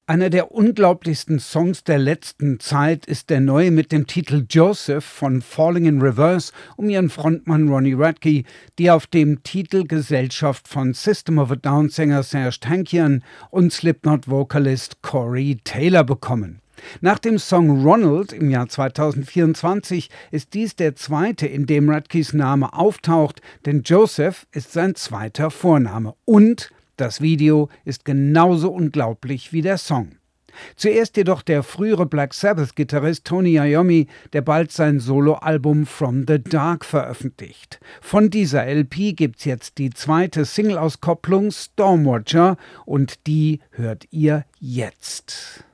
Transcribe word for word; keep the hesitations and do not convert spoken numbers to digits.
Einer der unglaublichsten Songs der letzten Zeit ist der neue mit dem Titel Joseph von Falling in Reverse um ihren Frontmann Ronnie Radke, die auf dem Titel Gesellschaft von System of a Down-Sänger Serj Tankian und Slipknot-Vocalist Corey Taylor bekommen. Nach dem Song Ronald im Jahr zweitausendvierundzwanzig ist dies der zweite, in dem Radkes Name auftaucht, denn Joseph ist sein zweiter Vorname und das Video ist genauso unglaublich wie der Song. Zuerst jedoch der frühere Black Sabbath-Gitarrist Tony Iommi, der bald sein Soloalbum From the Dark veröffentlicht. Von dieser L P gibt's jetzt die zweite Single-Auskopplung Stormwatcher und die hört ihr jetzt.